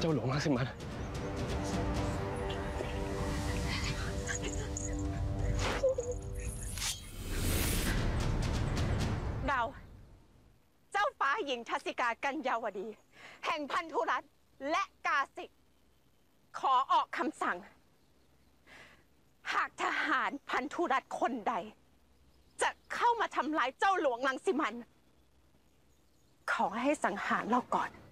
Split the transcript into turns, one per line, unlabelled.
จ้าหลวงรังสิมัน
เราเจ้าฟ้าหญิงทัศิกากัญญาวดี แห่งพันธุรัตน์และกาสิกขอออกคำสั่ง หากทหารพันธุรัตน์คนใด จะเข้ามาทำลายเจ้าหลวงรังสิมันขอให้สังหารเราก่อน